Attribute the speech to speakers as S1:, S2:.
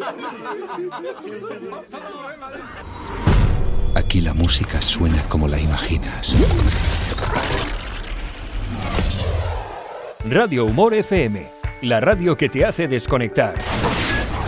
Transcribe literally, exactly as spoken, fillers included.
S1: Aquí la música suena como la imaginas.
S2: Radio Humor F M, la radio que te hace desconectar.